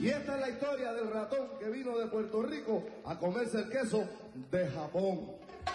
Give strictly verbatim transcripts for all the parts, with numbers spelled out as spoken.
Y esta es la historia del ratón que vino de Puerto Rico a comerse el queso de Japón.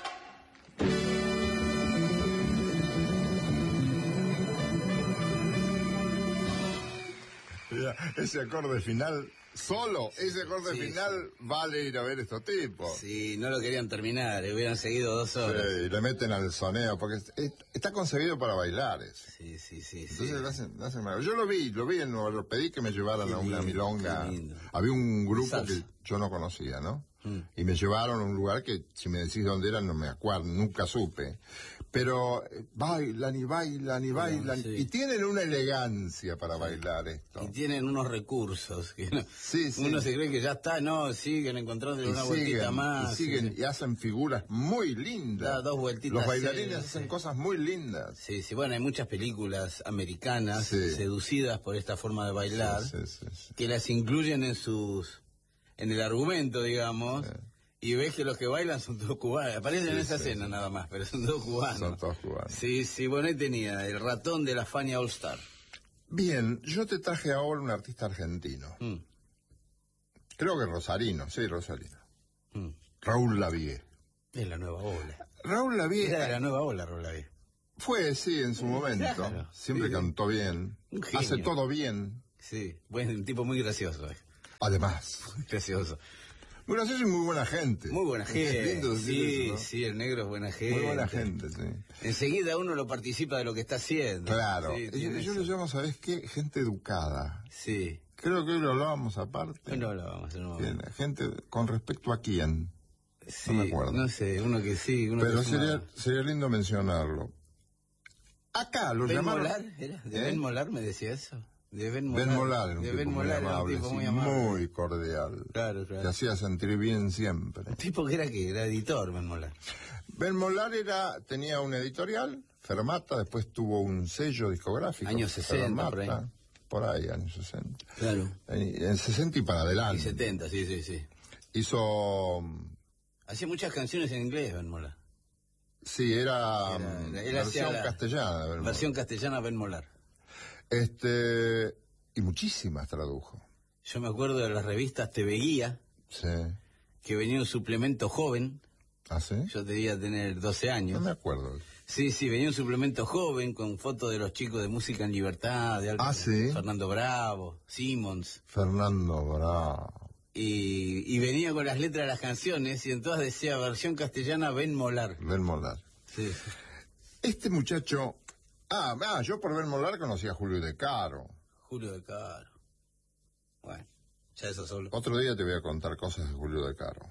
Ese acorde final, solo ese acorde sí, final sí. vale ir a ver estos tipos. Sí, no lo querían terminar, hubieran seguido dos horas. Sí, y le meten al soneo, porque es, es, está concebido para bailar eso. Sí, sí, sí. Entonces sí. lo hacen, lo hacen mal. Yo lo vi, lo vi en Nueva York, pedí que me llevaran Qué a una lindo, milonga. qué lindo. Había un grupo Salsa. que yo no conocía, ¿no? Mm. Y me llevaron a un lugar que, si me decís dónde era, no me acuerdo, nunca supe. Pero eh, bailan y bailan y bailan, sí. y tienen una elegancia para sí. bailar esto. Y tienen unos recursos que no, Sí, sí. uno se cree que ya está, no, siguen encontrando Y una vueltita siguen, más. y siguen sí, sí. y hacen figuras muy lindas. Da dos vueltitas. Los bailarines sí, hacen sí. cosas muy lindas. Sí, sí, bueno, hay muchas películas americanas Sí. seducidas por esta forma de bailar, Sí, sí, sí, sí. que las incluyen en sus, en el argumento, digamos, Sí. y ves que los que bailan son todos cubanos. Aparecen Sí, en esa sí, escena sí. nada más, pero son todos cubanos. Son todos cubanos. Sí, sí, bueno, ahí tenía el ratón de la Fania All Star. Bien, yo te traje ahora un artista argentino. Mm. Creo que rosarino, sí, rosarino. Mm. Raúl Lavie. Es la nueva ola. Raúl Lavie Era de la nueva ola, Raúl Lavie. fue, sí, en su momento. Claro, Siempre sí. cantó bien. Un genio. Hace todo bien. Sí, bueno, un tipo muy gracioso. eh. Además. Muy gracioso. Muy gracioso y muy buena gente. Muy buena Es gente. lindo decir Sí, eso, ¿no? sí, el negro es buena gente. Muy buena gente, sí. Enseguida uno lo participa de lo que está haciendo. Claro. Sí, yo tiene yo eso. le llamo, ¿sabes qué? Gente educada. Sí. Creo que hoy lo hablábamos aparte. Bueno, lo vamos en un Bien, momento. gente, con respecto a quién. Sí, me acuerdo. No sé, uno que sí, uno Pero que suma- sería, sería lindo mencionarlo. Acá lo ¿Ben llamaron... Molar? ¿Era? ¿De ¿Eh? Ben Molar me decía eso? De Ben Molar. Ben Molar era un de tipo Ben muy Molar era un amable, tipo sí, muy amable. muy cordial. Claro, claro. Te hacía sentir bien siempre. Un tipo que era que era editor, Ben Molar. Ben Molar era, tenía una editorial, Fermata, después tuvo un sello discográfico. Años sesenta, por ahí. Por ahí, años sesenta. Claro. En, en sesenta y para Y adelante. setenta, sí, sí, sí. Hizo... Hacía muchas canciones en inglés, Ben Molar. Sí, era, Era- um, él hacía versión la- castellana. Ben Molar. Versión castellana, Ben Molar. Este... Y muchísimas tradujo. Yo me acuerdo de las revistas Te Veía, Sí. que venía un suplemento joven. ¿Ah, sí? Yo debía tener doce años. No me acuerdo. Sí, sí, venía un suplemento joven con fotos de los chicos de Música en Libertad, de Ah, ¿sí? Fernando Bravo, Simmons, Fernando Bravo. y, y venía con las letras de las canciones y en todas decía versión castellana Ben Molar. Ben Molar. Sí, sí. Este muchacho... Ah, ah, yo por Ben Molar conocí a Julio De Caro. Julio De Caro. Bueno, ya eso solo. Otro día te voy a contar cosas de Julio De Caro.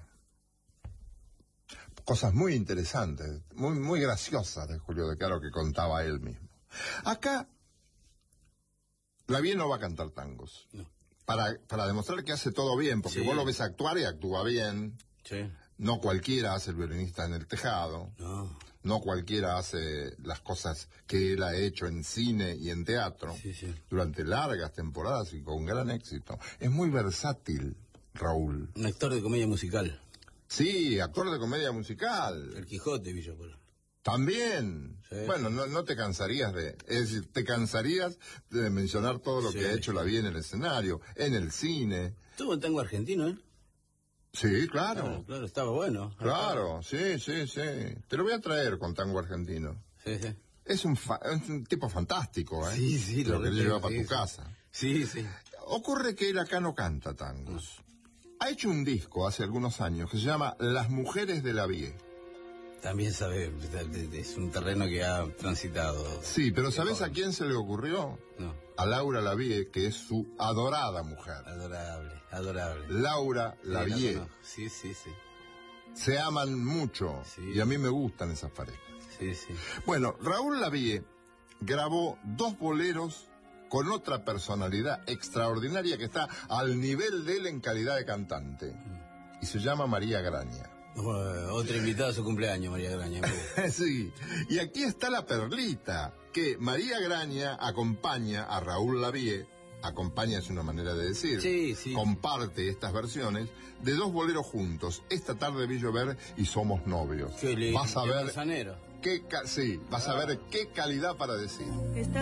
Cosas muy interesantes, muy, muy graciosas de Julio De Caro que contaba él mismo. Acá, Lavie no va a cantar tangos. No. Para, para demostrar que hace todo bien, porque Sí. vos lo ves actuar y actúa bien. Sí. No cualquiera hace el violinista en el tejado. No. No cualquiera hace las cosas que él ha hecho en cine y en teatro Sí, sí. durante largas temporadas y con gran éxito. Es muy versátil, Raúl. Un actor de comedia musical. Sí, actor de comedia musical. El Quijote, Villa Polo. También. Sí. Bueno, no, no te cansarías de... Es decir, te cansarías de mencionar todo lo Sí. que ha hecho Lavie en el escenario, en el cine. Tuvo un tango argentino, ¿eh? Sí, claro. Claro, claro, estaba bueno. Claro, sí, sí, sí. Te lo voy a traer con tango argentino. Sí, sí. Es un, fa- es un tipo fantástico, ¿eh? Sí, sí, Te lo lo querés creo, llevar para sí, tu sí. casa. Sí, sí. Ocurre que él acá no canta tangos. Ha hecho un disco hace algunos años que se llama Las Mujeres de Lavie. También sabe, es un terreno que ha transitado. Sí, pero Qué ¿sabés joven. a quién se le ocurrió? No, A Laura Lavie, que es su adorada mujer. adorable, adorable. Laura Sí, la Lavie. conozco. Sí, sí, sí. Se aman mucho Sí. y a mí me gustan esas parejas. Sí, sí. Bueno, Raúl Lavie grabó dos boleros con otra personalidad extraordinaria que está al nivel de él en calidad de cantante. Y se llama María Graña. Uh, otra invitada a su cumpleaños, María Graña. Sí, y aquí está la perlita, que María Graña acompaña a Raúl Lavie, acompaña es una manera de decir, Sí, sí. comparte estas versiones de dos boleros juntos. Esta tarde vi llover y somos novios. Qué lindo. Vas a Qué ver manzanero. qué, ca- sí, vas a ver qué calidad para decir. Esta